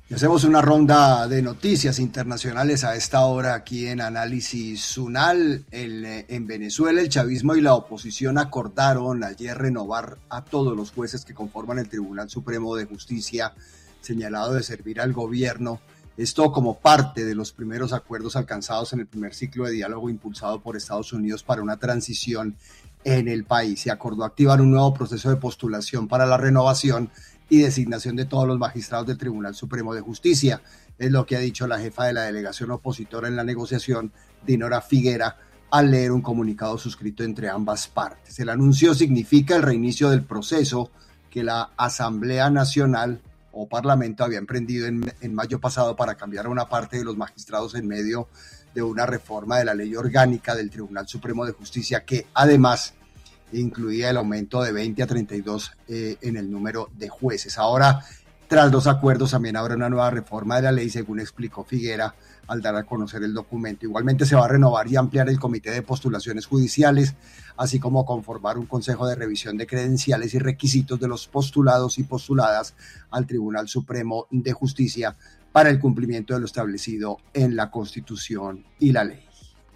Y hacemos una ronda de noticias internacionales a esta hora aquí en Análisis UNAL. En Venezuela, el chavismo y la oposición acordaron ayer renovar a todos los jueces que conforman el Tribunal Supremo de Justicia, señalado de servir al gobierno. Esto como parte de los primeros acuerdos alcanzados en el primer ciclo de diálogo impulsado por Estados Unidos para una transición en el país. Se acordó activar un nuevo proceso de postulación para la renovación y designación de todos los magistrados del Tribunal Supremo de Justicia. Es lo que ha dicho la jefa de la delegación opositora en la negociación, Dinora Figuera, al leer un comunicado suscrito entre ambas partes. El anuncio significa el reinicio del proceso que la Asamblea Nacional o Parlamento había emprendido en mayo pasado para cambiar a una parte de los magistrados en medio de una reforma de la ley orgánica del Tribunal Supremo de Justicia que además incluía el aumento de 20 a 32 en el número de jueces. Ahora, tras los acuerdos, también habrá una nueva reforma de la ley, según explicó Figuera al dar a conocer el documento. Igualmente se va a renovar y ampliar el Comité de Postulaciones Judiciales, así como conformar un Consejo de Revisión de Credenciales y Requisitos de los postulados y postuladas al Tribunal Supremo de Justicia para el cumplimiento de lo establecido en la Constitución y la ley.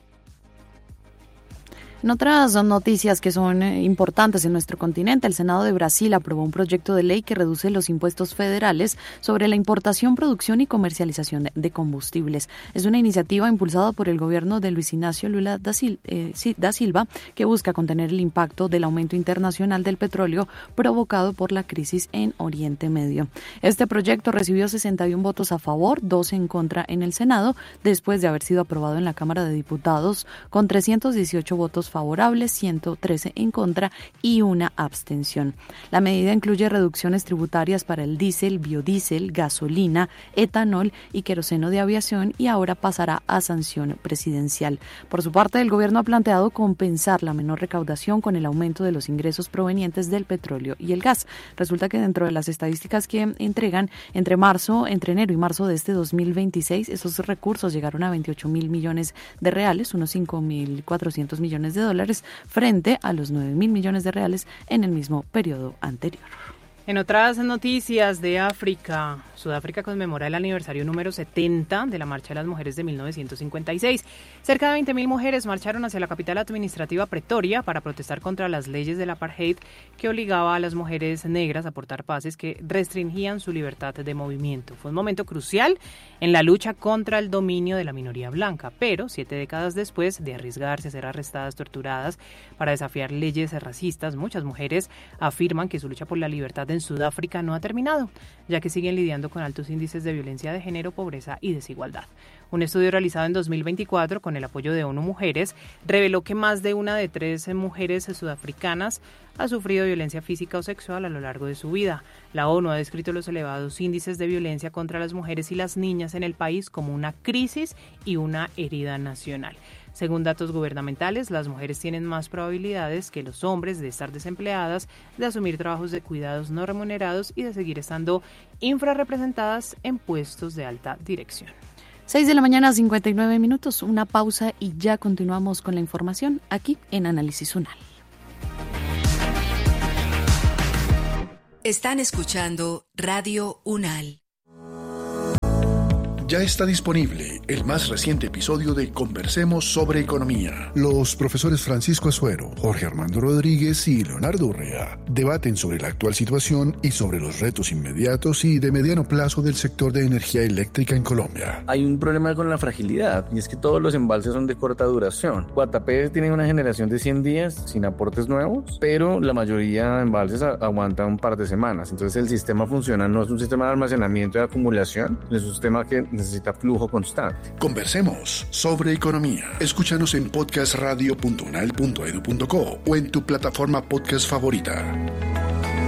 En otras noticias que son importantes en nuestro continente, el Senado de Brasil aprobó un proyecto de ley que reduce los impuestos federales sobre la importación, producción y comercialización de combustibles. Es una iniciativa impulsada por el gobierno de Luis Ignacio Lula da Silva que busca contener el impacto del aumento internacional del petróleo provocado por la crisis en Oriente Medio. Este proyecto recibió 61 votos a favor, 2 en contra en el Senado, después de haber sido aprobado en la Cámara de Diputados con 318 votos favorables, 113 en contra y una abstención. La medida incluye reducciones tributarias para el diésel, biodiesel, gasolina, etanol y queroseno de aviación y ahora pasará a sanción presidencial. Por su parte, el gobierno ha planteado compensar la menor recaudación con el aumento de los ingresos provenientes del petróleo y el gas. Resulta que dentro de las estadísticas que entregan entre enero y marzo de este 2026, esos recursos llegaron a 28.000 millones de reales, unos 5.400 millones de dólares frente a los 9.000 millones de reales en el mismo periodo anterior. En otras noticias de África, Sudáfrica conmemora el aniversario número 70 de la Marcha de las Mujeres de 1956. Cerca de 20.000 mujeres marcharon hacia la capital administrativa Pretoria para protestar contra las leyes del apartheid que obligaba a las mujeres negras a portar pases que restringían su libertad de movimiento. Fue un momento crucial en la lucha contra el dominio de la minoría blanca, pero 7 décadas después de arriesgarse a ser arrestadas, torturadas para desafiar leyes racistas, muchas mujeres afirman que su lucha por la libertad en Sudáfrica no ha terminado, ya que siguen lidiando con altos índices de violencia de género, pobreza y desigualdad. Un estudio realizado en 2024 con el apoyo de ONU Mujeres reveló que más de una de 3 mujeres sudafricanas ha sufrido violencia física o sexual a lo largo de su vida. La ONU ha descrito los elevados índices de violencia contra las mujeres y las niñas en el país como una crisis y una herida nacional. Según datos gubernamentales, las mujeres tienen más probabilidades que los hombres de estar desempleadas, de asumir trabajos de cuidados no remunerados y de seguir estando infrarrepresentadas en puestos de alta dirección. 6 de la mañana, 59 minutos, una pausa y ya continuamos con la información aquí en Análisis UNAL. Están escuchando Radio UNAL. Ya está disponible el más reciente episodio de Conversemos sobre Economía. Los profesores Francisco Azuero, Jorge Armando Rodríguez y Leonardo Urrea debaten sobre la actual situación y sobre los retos inmediatos y de mediano plazo del sector de energía eléctrica en Colombia. Hay un problema con la fragilidad y es que todos los embalses son de corta duración. Guatapé tiene una generación de 100 días sin aportes nuevos, pero la mayoría de embalses aguantan un par de semanas. Entonces el sistema funciona, no es un sistema de almacenamiento y de acumulación, es un sistema que necesita flujo constante. Conversemos sobre economía. Escúchanos en podcastradio.unal.edu.co o en tu plataforma podcast favorita.